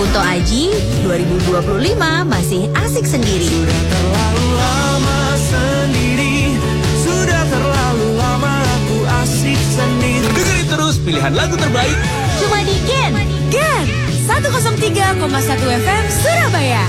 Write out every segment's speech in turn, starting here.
Kunto Aji 2025 masih asik sendiri. Sudah terlalu lama sendiri, sudah terlalu lama aku asik sendiri. Dengerin terus pilihan lagu terbaik Cuma di Gen 103,1 FM Surabaya.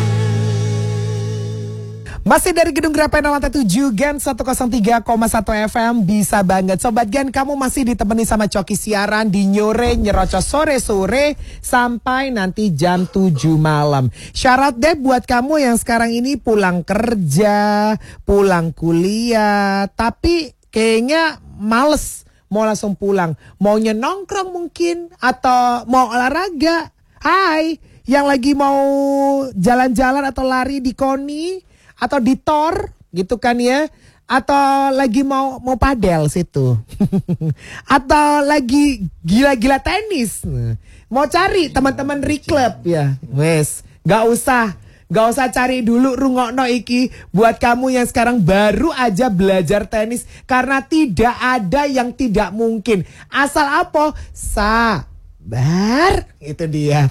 Masih dari Gedung Grapen Lantai 7 Gen 103,1 FM. Bisa banget Sobat Gen, kamu masih ditemani sama Coki siaran di Nyore Nyerocos sore-sore sampai nanti jam 7 malam. Syarat deh buat kamu yang sekarang ini pulang kerja, pulang kuliah, tapi kayaknya males mau langsung pulang, maunya nongkrong mungkin atau mau olahraga. Hai, yang lagi mau jalan-jalan atau lari di Koni atau di Tor gitu kan ya, atau lagi mau padel situ atau lagi gila-gila tenis, mau cari teman-teman reclub ya, wes gak usah cari dulu, rungokno iki buat kamu yang sekarang baru aja belajar tenis, karena tidak ada yang tidak mungkin asal apa sabar, itu dia.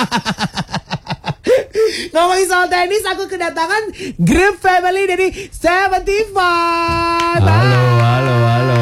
Ngomongin soal tenis, aku kedatangan grup family dari 75. Halo.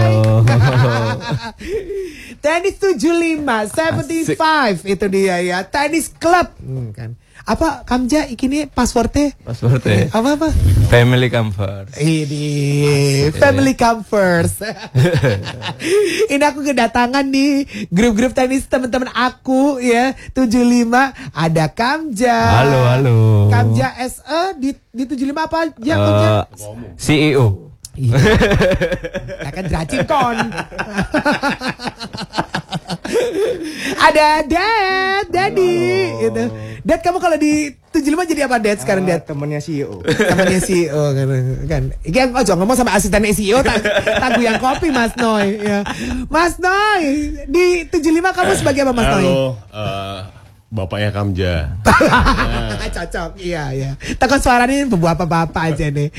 Tenis 75, 75 itu dia ya. Tenis club kan. Apa Kamja ikini passwordnya? Apa? Family Comfort. Ini Family Comfort. Ini aku kedatangan nih grup-grup tenis teman-teman aku ya 75. Ada Kamja. Halo. Kamja SE di 75 apa aja Kamja? CEO. Iya. Akan rajin kon. Ada Daddy gitu. Dad, kamu kalau di 75 jadi apa Dad sekarang Dad? Temennya CEO. Temennya CEO kan. Iki ojo ngomong sama asisten CEO tangguh yang kopi Mas Noy ya. Mas Noy, di 75 kamu sebagai apa Mas Noy? Halo, bapaknya Kamja. Cocok, iya. Takut suaranya bapak-bapak aja nih.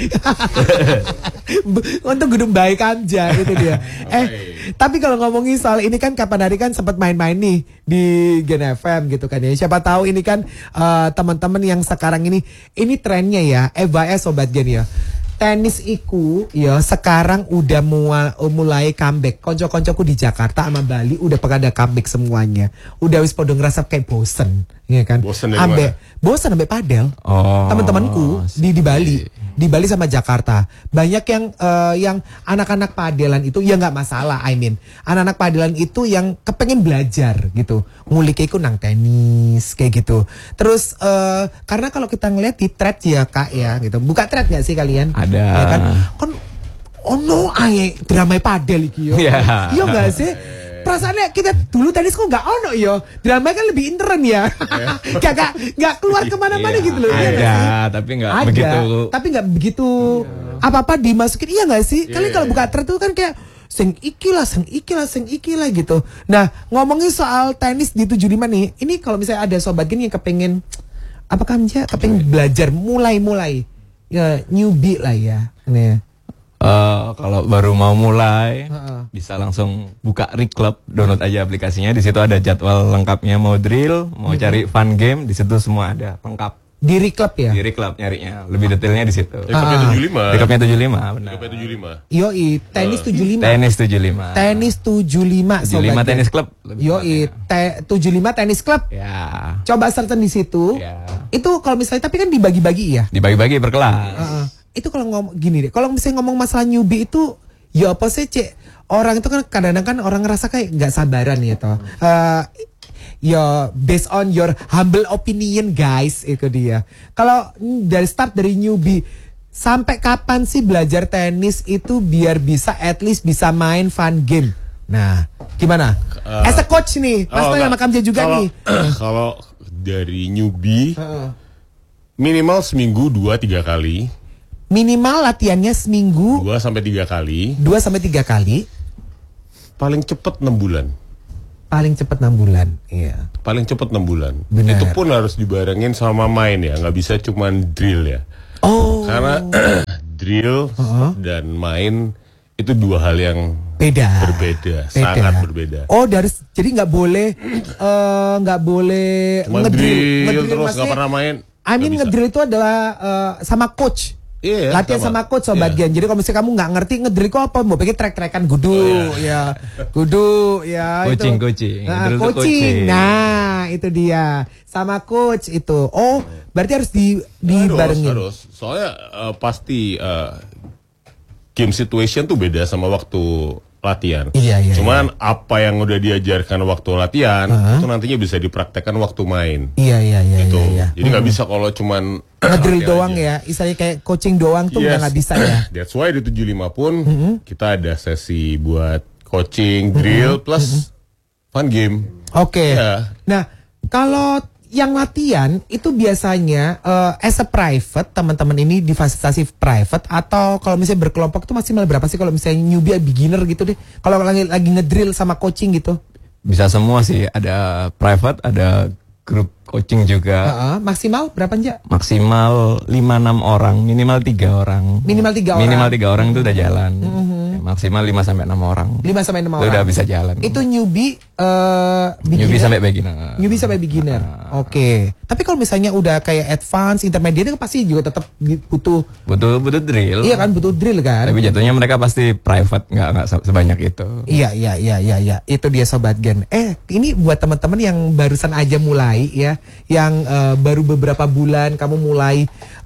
Untuk gedung baik Kamja itu dia. Tapi kalau ngomongin soal ini kan kapan hari kan sempat main-main nih di Gen FM gitu kan ya. Siapa tahu ini kan teman-teman yang sekarang ini trennya ya, Sobat Gen ya. Tenis iku ya sekarang udah mulai comeback. Konco-koncoku di Jakarta sama Bali udah pada comeback semuanya. Udah wis podo ngerasa kayak bosen, ya kan? Bosen ambek padel. Teman-temanku di Bali sama Jakarta. Banyak yang anak-anak padelan itu ya nggak masalah, anak-anak padelan itu yang kepengen belajar gitu. Ngulik iku nang tenis kayak gitu. Terus karena kalau kita ngeliat di thread ya Kak ya gitu. Buka thread nggak sih kalian? Ada. Ya kan? Ae drama padel iki yo. Iya enggak sih? Perasaannya kita dulu tenis kok nggak ono yo. Drama kan lebih intern ya. Gak keluar kemana-mana gitu loh. Ada, tapi nggak begitu. Tapi nggak begitu apa-apa dimasukin, iya nggak sih? Kalian kalau buka thread tuh kan kayak sing iki lah gitu. Nah, ngomongin soal tenis di 75 nih. Ini kalau misalnya ada sobat gini yang kepengen apa Kamja kepengen belajar mulai ya newbie lah ya. Nih. Kalau baru mau mulai bisa langsung buka Reclub, download aja aplikasinya. Di situ ada jadwal lengkapnya, mau drill, mau cari fun game, di situ semua ada lengkap. Di Reclub ya? Di Reclub nyarinya, lebih detailnya di situ. Reclubnya 75. Reclubnya 75, benar. Reclubnya 75. Yoi, tenis 75. Tenis 75. Tenis 75 75 tenis club. Yoi, 75 tenis club. Ya. Coba search di situ. Ya. Itu kalau misalnya, tapi kan dibagi-bagi ya. Dibagi-bagi per kelas. Itu kalau ngomong gini deh, kalau misalnya ngomong masalah newbie itu ya apa sih Cek? Orang itu kan kadang-kadang kan orang ngerasa kayak nggak sabaran gitu. Ya based on your humble opinion guys, itu dia. Kalau dari newbie sampai kapan sih belajar tenis itu biar bisa at least bisa main fun game? Nah, gimana? As a coach nih, Mas sama Kamja juga nih. Kalau dari newbie minimal seminggu 2-3 kali. Minimal latihannya seminggu 2-3 kali. 2-3 kali. Paling cepet 6 bulan. Paling cepet 6 bulan, iya. Paling cepet 6 bulan. Bener. Itu pun harus dibarengin sama main ya, nggak bisa cuman drill ya. Oh. Karena drill dan main Itu dua hal yang berbeda. Sangat berbeda. Oh, jadi nggak boleh Cuma drill terus maksudnya- nggak pernah main. I mean nggak bisa. ngedrill itu adalah sama coach. Iya, Latihan sama coach sobat Iya. Gen. Jadi kalau misalnya kamu nggak ngerti ngedrill kok apa, mau pakai trek-trekan gudu, ya gudu, ya Coaching, itu. coaching. Nah, Ngedrill tuh coaching. coaching. Nah, itu dia sama coach itu. Oh, berarti harus dibarengin. Harus. Soalnya pasti game situation tuh beda sama waktu latihan. Iya. Cuman apa yang udah diajarkan waktu latihan itu nantinya bisa dipraktekkan waktu main. Iya. Gitu. Iya. Jadi nggak bisa kalau cuman Ngedrill latihan doang aja. ya, istilahnya kayak coaching doang tuh udah Yes. nggak bisa ya. That's why di 75 pun kita ada sesi buat coaching, drill plus fun game. Oke. Iya. Nah, kalau yang latihan itu biasanya as a private, teman-teman ini difasilitasi private, atau kalau misalnya berkelompok itu maksimal berapa sih kalau misalnya newbie beginner gitu deh. Kalau lagi ngedrill sama coaching gitu. Bisa semua sih, ada private, ada grup coaching juga. Maksimal berapa aja? Maksimal 5-6 orang, minimal 3 orang. Minimal 3 orang. Minimal 3 orang itu udah jalan. Maksimal 5-6 orang. 5 sampai 6 Itu orang. udah bisa jalan. Itu newbie Newbie sampai beginner. Newbie sampai beginner. Oke. Tapi kalau misalnya udah kayak advance, intermediate itu pasti juga tetap butuh. Butuh drill. Iya kan, butuh drill kan. Tapi jatuhnya mereka pasti private, nggak sebanyak itu. Iya. Itu dia Sobat Gen. Ini buat teman-teman yang barusan aja mulai ya, yang baru beberapa bulan kamu mulai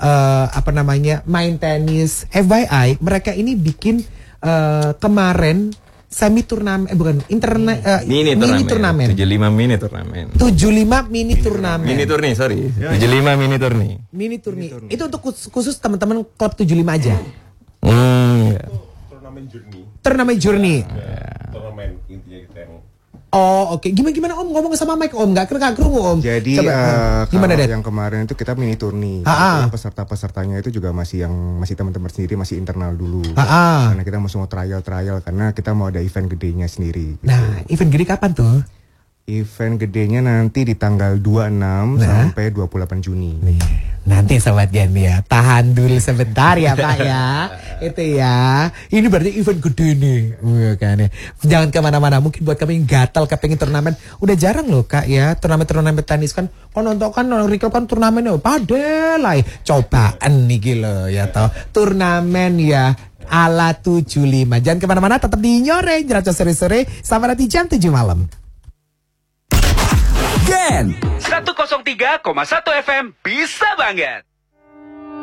main tenis. FYI, mereka ini bikin kemarin semi turnamen, mini turnamen. 75 mini turnamen. 75 mini turnamen. Mini turni, sorry. 75 mini turni. Mini turni. Itu untuk khusus teman-teman klub 75 aja. Ya. Turnamen journey. Turnamen journey. Turnamen intinya kita yang Oh, oke. Gimana Om ngomong sama Mike Om? Nggak kerungu Om. Jadi gimana kalau Dad? yang kemarin itu kita mini turni. Itu peserta-pesertanya itu juga masih teman-teman sendiri, masih internal dulu. Karena kita mau trial karena kita mau ada event gedenya sendiri. Gitu. Nah, event gede kapan tuh? Event gedenya nanti di tanggal 26 sampai 28 Juni. Nih, nanti Sobat Gen ya, tahan dulu sebentar ya Pak ya. Itu ya. Ini berarti event gede nih. Kan ya. Jangan kemana-mana. Mungkin buat kami yang gatal kepengen turnamen. Udah jarang loh Kak ya. Turnamen tenis kan. Nonton kan Rico kan turnamennya. Padahal lah. Cobaan nih gila ya toh. Turnamen ya. Ala 75. Jangan kemana-mana. Tetap di Nyore. Jeracos sore-sore. Sampai nanti jam 7 malam. Gen 103,1 FM bisa banget.